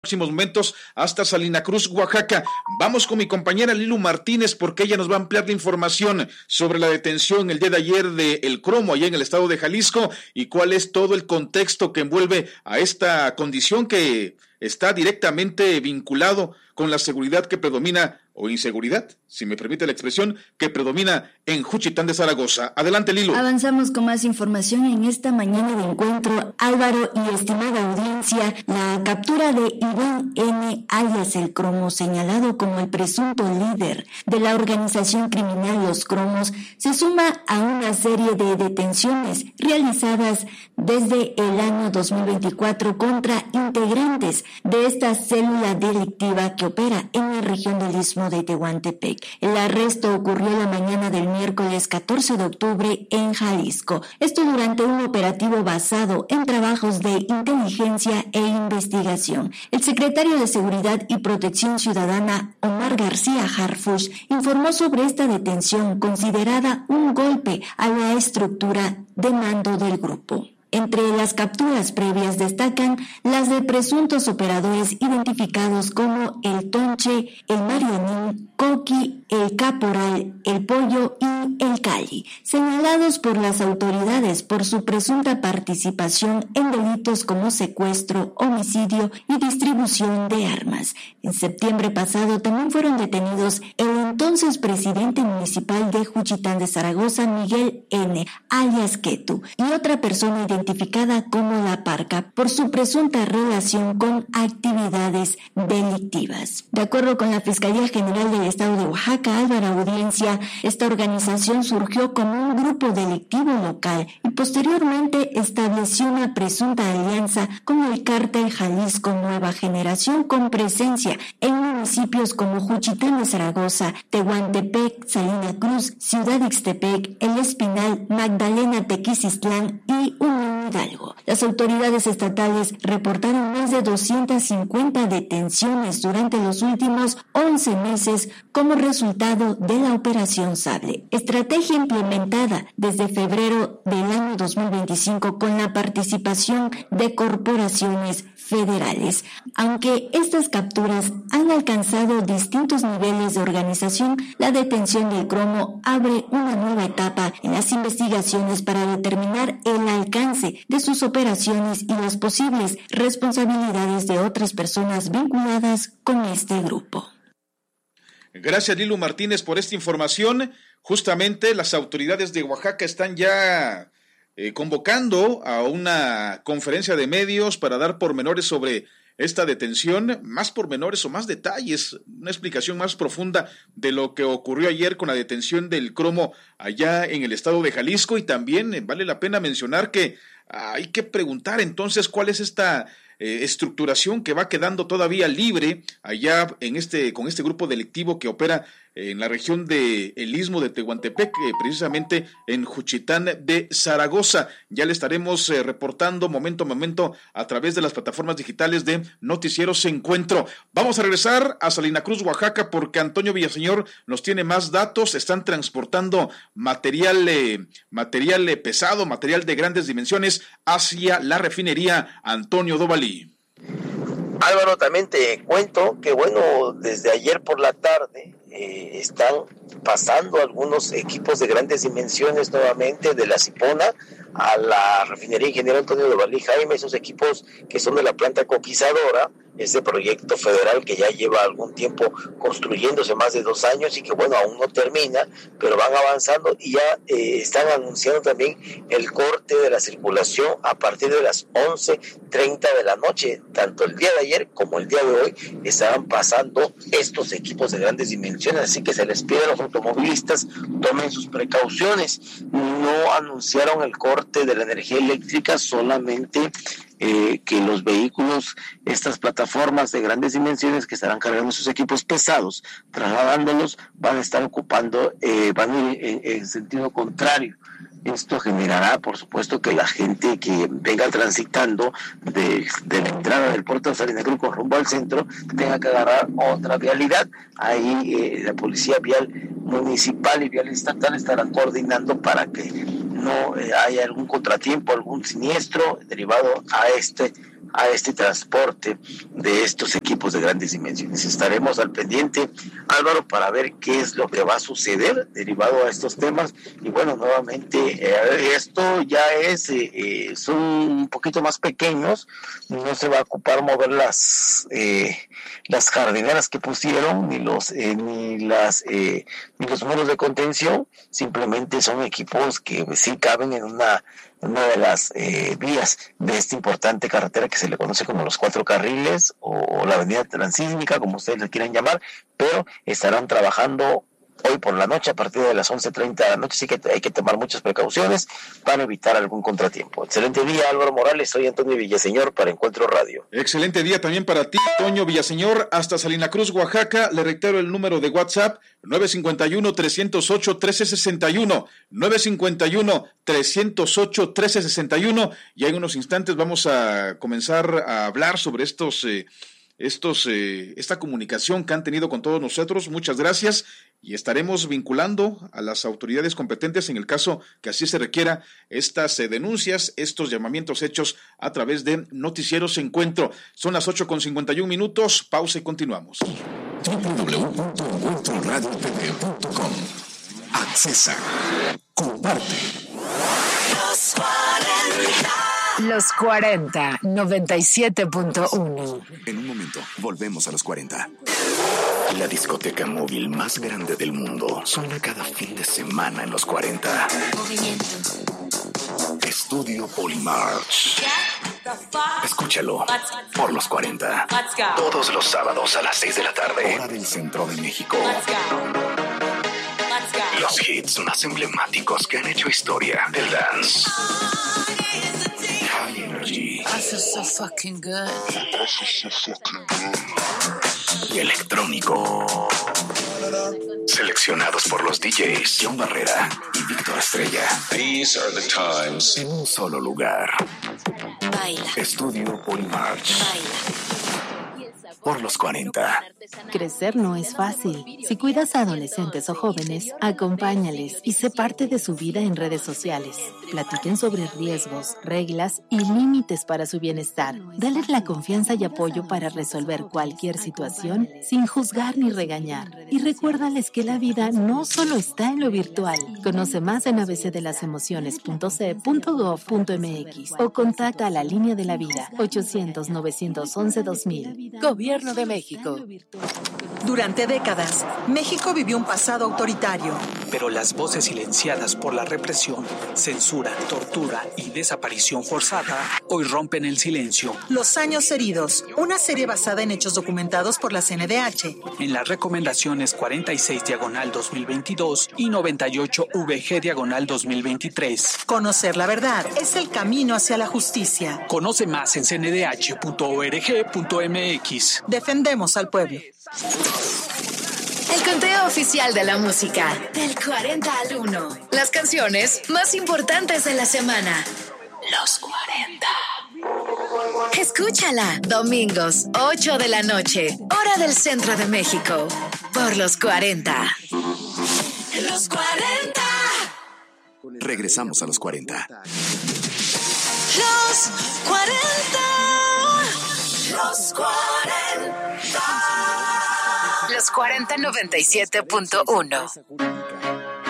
Próximos momentos hasta Salina Cruz, Oaxaca. Vamos con mi compañera Lilu Martínez porque ella nos va a ampliar la información sobre la detención el día de ayer de El Cromo allá en el estado de Jalisco y cuál es todo el contexto que envuelve a esta condición que está directamente vinculado con la seguridad que predomina o inseguridad, si me permite la expresión, que predomina en Juchitán de Zaragoza. Adelante, Lilo. Avanzamos con más información en esta mañana de encuentro. Álvaro y estimada audiencia, la captura de Iván N. alias El Cromo, señalado como el presunto líder de la organización criminal Los Cromos, se suma a una serie de detenciones realizadas desde el año 2024 contra integrantes de esta célula delictiva que opera en la región del Istmo de Tehuantepec. El arresto ocurrió la mañana del miércoles 14 de octubre en Jalisco. Esto durante un operativo basado en trabajos de inteligencia e investigación. El secretario de Seguridad y Protección Ciudadana, Omar García Harfuch, informó sobre esta detención considerada un golpe a la estructura de mando del grupo. Entre las capturas previas destacan las de presuntos operadores identificados como El Tonche, El Marianín, Coqui, El Caporal, El Pollo y El Cali, señalados por las autoridades por su presunta participación en delitos como secuestro, homicidio y distribución de armas. En septiembre pasado también fueron detenidos el entonces presidente municipal de Juchitán de Zaragoza, Miguel N., alias Ketu, y otra persona identificada como La Parca por su presunta relación con actividades delictivas. De acuerdo con la Fiscalía General del Estado de Oaxaca, Álvaro Audiencia, esta organización surgió como un grupo delictivo local y posteriormente estableció una presunta alianza con el cártel Jalisco Nueva Generación con presencia en municipios como Juchitán de Zaragoza, Tehuantepec, Salina Cruz, Ciudad Ixtepec, El Espinal, Magdalena, Tequisistlán y Unión Hidalgo. Las autoridades estatales reportaron más de 250 detenciones durante los últimos 11 meses como resultado de la Operación Sable, estrategia implementada desde febrero del año 2025 con la participación de corporaciones federales. Aunque estas capturas han alcanzado distintos niveles de organización, la detención del Cromo abre una nueva etapa en las investigaciones para determinar el alcance de sus operaciones y las posibles responsabilidades de otras personas vinculadas con este grupo. Gracias, Lilu Martínez, por esta información. Justamente las autoridades de Oaxaca están ya convocando a una conferencia de medios para dar pormenores sobre esta detención, más pormenores o más detalles, una explicación más profunda de lo que ocurrió ayer con la detención del Cromo allá en el estado de Jalisco. Y también vale la pena mencionar que hay que preguntar entonces cuál es esta estructuración que va quedando todavía libre allá con este grupo delictivo que opera en la región del Istmo de Tehuantepec, precisamente en Juchitán de Zaragoza. Ya le estaremos reportando momento a momento a través de las plataformas digitales de Noticieros Encuentro. Vamos a regresar a Salina Cruz, Oaxaca, porque Antonio Villaseñor nos tiene más datos. Están transportando material pesado, material de grandes dimensiones hacia la refinería Antonio Dovalí. Álvaro, también te cuento que desde ayer por la tarde están pasando algunos equipos de grandes dimensiones nuevamente de la Cipona a la refinería Ingeniero Antonio Dovalí Jaime, esos equipos que son de la planta coquizadora, ese proyecto federal que ya lleva algún tiempo construyéndose, más de 2 años, y que aún no termina, pero van avanzando y ya están anunciando también el corte de la circulación a partir de las 11:30 de la noche. Tanto el día de ayer como el día de hoy estaban pasando estos equipos de grandes dimensiones, así que se les pide a los automovilistas tomen sus precauciones. No anunciaron el corte de la energía eléctrica, solamente que los vehículos, estas plataformas de grandes dimensiones que estarán cargando esos equipos pesados, trasladándolos, van a estar ocupando, van a ir en sentido contrario. Esto generará, por supuesto, que la gente que venga transitando de la entrada del puerto de Salina Cruz con rumbo al centro tenga que agarrar otra vialidad. Ahí la Policía Vial Municipal y Vial Estatal estarán coordinando para que no haya algún contratiempo, algún siniestro derivado a este a este transporte de estos equipos de grandes dimensiones. Estaremos al pendiente, Álvaro, para ver qué es lo que va a suceder derivado a estos temas. Y bueno, nuevamente, esto ya son un poquito más pequeños, no se va a ocupar mover las jardineras que pusieron, ni los muros de contención. Simplemente son equipos que sí caben en una de las vías de esta importante carretera que se le conoce como los 4 carriles o la avenida transísmica, como ustedes le quieran llamar, pero estarán trabajando hoy por la noche a partir de las 11:30 de la noche, así que hay que tomar muchas precauciones para evitar algún contratiempo. Excelente día, Álvaro Morales, soy Antonio Villaseñor para Encuentro Radio. Excelente día también para ti, Toño Villaseñor, hasta Salina Cruz, Oaxaca. Le reitero el número de WhatsApp, 951-308-1361, 951-308-1361, y en unos instantes vamos a comenzar a hablar sobre esta comunicación que han tenido con todos nosotros. Muchas gracias, y estaremos vinculando a las autoridades competentes en el caso que así se requiera estas denuncias, estos llamamientos hechos a través de Noticieros Encuentro. Son las 8:51, pausa y continuamos. www.encuentroradiotv.com. Accesa, comparte. Los 40, 97.1. En un momento, volvemos a los 40. La discoteca móvil más grande del mundo suena cada fin de semana en los 40. Movimiento. Estudio Polymarch. Escúchalo por los 40. Todos los sábados a las 6 de la tarde. Hora del centro de México. Los hits más emblemáticos que han hecho historia del dance. High Energy. I feel so fucking good. Y electrónico. Seleccionados por los DJs John Barrera y Víctor Estrella. These are the times. En un solo lugar. Baila. Estudio Polymarch. Baila. Por los 40. Crecer no es fácil. Si cuidas a adolescentes o jóvenes, acompáñales y sé parte de su vida en redes sociales. Platiquen sobre riesgos, reglas y límites para su bienestar. Dales la confianza y apoyo para resolver cualquier situación sin juzgar ni regañar. Y recuérdales que la vida no solo está en lo virtual. Conoce más en abcdelasemociones.ce.gov.mx o contacta a la Línea de la Vida 800-911-2000. Gobierno de México. Durante décadas, México vivió un pasado autoritario. Pero las voces silenciadas por la represión, censura, tortura y desaparición forzada hoy rompen el silencio. Los años heridos, una serie basada en hechos documentados por la CNDH. En las recomendaciones 46/2022 y 98/VG/2023. Conocer la verdad es el camino hacia la justicia. Conoce más en cndh.org.mx. Defendemos al pueblo. El conteo oficial de la música. Del 40 al 1. Las canciones más importantes de la semana. Los 40. Escúchala. Domingos, 8 de la noche. Hora del centro de México. Por los 40. Los 40. Regresamos a los 40. Los 40. Los 40. Los 40 97.1.